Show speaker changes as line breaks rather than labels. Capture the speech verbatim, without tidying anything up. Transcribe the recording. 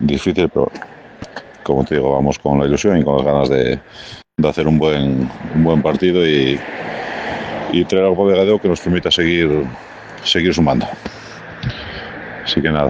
difícil, pero como te digo, vamos con la ilusión y con las ganas de, de hacer un buen, un buen partido y, y traer algo de gadeo que nos permita seguir, seguir sumando. Así que nada,